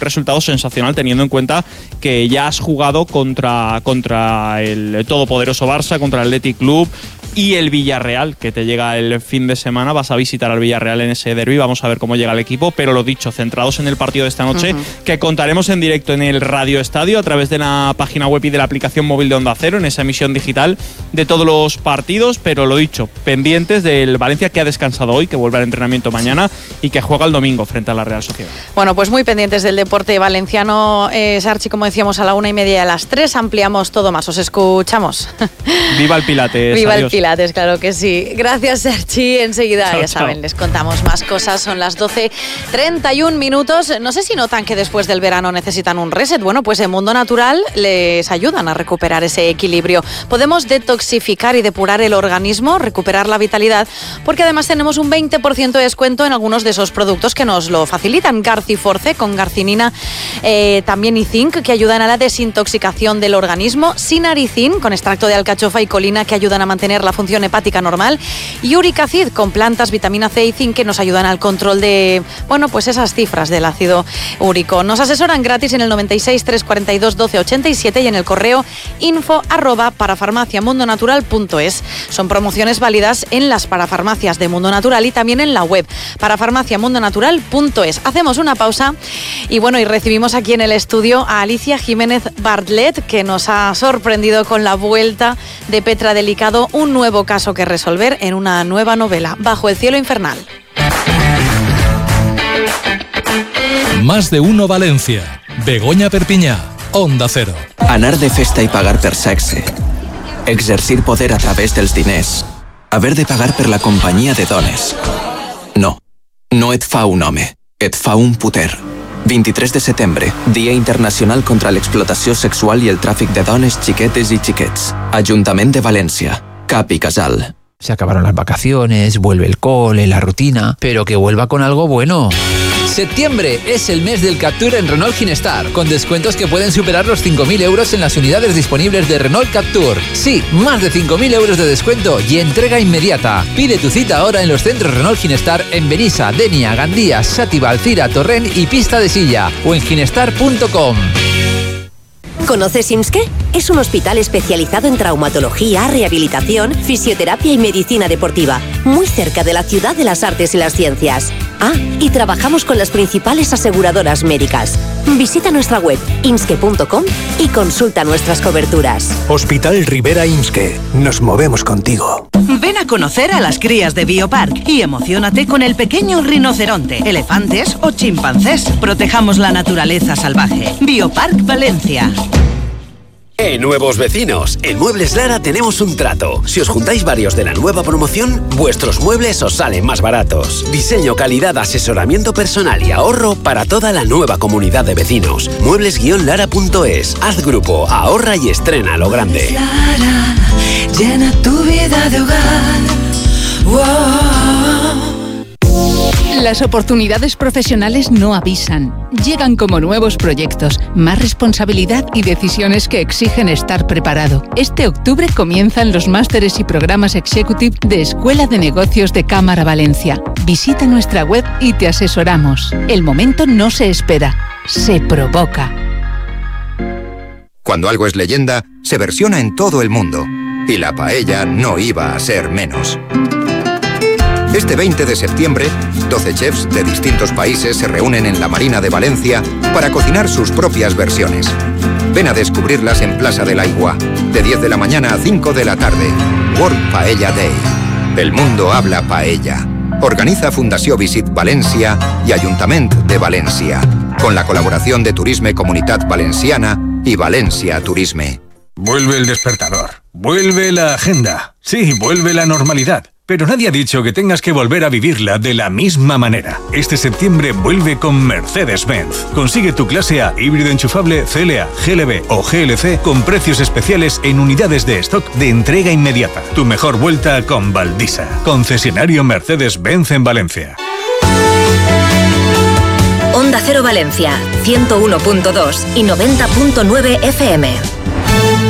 resultado sensacional teniendo en cuenta que ya has jugado contra el todopoderoso Barça, contra el Athletic Club y el Villarreal, que te llega el fin de semana. Vas a visitar al Villarreal en ese derbi, vamos a ver cómo llega el equipo, pero lo dicho, centrados en el partido de esta noche, que contaremos en directo en el Radio Estadio a través de la página web y de la aplicación móvil de Onda Cero, en esa emisión digital de todos los partidos, pero lo dicho, pendientes del Valencia, que ha descansado hoy, que vuelve al entrenamiento mañana y que juega el domingo frente a la Real Sociedad. Bueno, pues muy pendientes del deporte valenciano, Sarchi, como decíamos, a la 1:30 y a las 3 ampliamos todo más, os escuchamos. Viva el Pilates. Viva adiós. El Pilates, claro que sí. Gracias, Sergi. Enseguida, chao, ya saben, chao. les contamos más cosas. Son las 12:31. No sé si notan que después del verano necesitan un reset. Bueno, pues en Mundo Natural les ayudan a recuperar ese equilibrio. Podemos detoxificar y depurar el organismo, recuperar la vitalidad, porque además tenemos un 20% de descuento en algunos de esos productos que nos lo facilitan. Garciforce con garcinina, también y zinc, que ayudan a la desintoxicación del organismo. Sinaricin con extracto de alcachofa y colina, que ayudan a mantener la función hepática normal, y Uricacid con plantas, vitamina C y zinc, que nos ayudan al control de, bueno, pues esas cifras del ácido úrico. Nos asesoran gratis en el 96 342 12 87 y en el correo info@parafarmaciamundonatural.es. Son promociones válidas en las parafarmacias de Mundo Natural y también en la web parafarmaciamundonatural.es. Hacemos una pausa y bueno, y recibimos aquí en el estudio a Alicia Jiménez Bartlett, que nos ha sorprendido con la vuelta de Petra Delicado, un nuevo caso que resolver en una nueva novela, Bajo el cielo infernal. Más de uno Valencia. Begoña Perpinyà, Onda Cero. Anar de festa i pagar per sexe. Exercir poder a través dels diners. Haver de pagar per la companyia de dones. No, no et fa un home, et fa un puter. 23 de setembre, Dia Internacional contra l'explotació sexual i el tràfic de dones, xiquetes i xiquets. Ajuntament de València. Cap i Casal. Se acabaron las vacaciones, vuelve el cole, la rutina, pero que vuelva con algo bueno. Septiembre es el mes del Captur en Renault Ginestar, con descuentos que pueden superar los 5.000 euros en las unidades disponibles de Renault Captur. Sí, más de 5.000 euros de descuento y entrega inmediata. Pide tu cita ahora en los centros Renault Ginestar en Benissa, Denia, Gandía, Xàtiva, Alcira, Torrent y Pista de Silla, o en ginestar.com. ¿Conoces IMSSKE? Es un hospital especializado en traumatología, rehabilitación, fisioterapia y medicina deportiva, muy cerca de la ciudad de las artes y las ciencias. Ah, y trabajamos con las principales aseguradoras médicas. Visita nuestra web imske.com y consulta nuestras coberturas. Hospital Rivera IMSSKE. Nos movemos contigo. Ven a conocer a las crías de Biopark y emociónate con el pequeño rinoceronte, elefantes o chimpancés. Protejamos la naturaleza salvaje. Biopark Valencia. Nuevos vecinos, en Muebles Lara tenemos un trato. Si os juntáis varios de la nueva promoción, vuestros muebles os salen más baratos. Diseño, calidad, asesoramiento personal y ahorro para toda la nueva comunidad de vecinos. Muebles-lara.es. Haz grupo, ahorra y estrena lo grande. Lara, llena tu vida de hogar. Wow. Las oportunidades profesionales no avisan. Llegan como nuevos proyectos, más responsabilidad y decisiones que exigen estar preparado. Este octubre comienzan los másteres y programas Executive de Escuela de Negocios de Cámara Valencia. Visita nuestra web y te asesoramos. El momento no se espera, se provoca. Cuando algo es leyenda, se versiona en todo el mundo. Y la paella no iba a ser menos. Este 20 de septiembre, 12 chefs de distintos países se reúnen en la Marina de Valencia para cocinar sus propias versiones. Ven a descubrirlas en Plaza del Aigua, de 10 de la mañana a 5 de la tarde. World Paella Day. El mundo habla paella. Organiza Fundació Visit València y Ayuntament de València, con la colaboración de Turisme Comunitat Valenciana y Valencia Turisme. Vuelve el despertador. Vuelve la agenda. Sí, vuelve la normalidad. Pero nadie ha dicho que tengas que volver a vivirla de la misma manera. Este septiembre vuelve con Mercedes-Benz. Consigue tu clase A, híbrido enchufable, CLA, GLB o GLC con precios especiales en unidades de stock de entrega inmediata. Tu mejor vuelta con Valdisa. Concesionario Mercedes-Benz en Valencia. Onda Cero Valencia, 101.2 y 90.9 FM.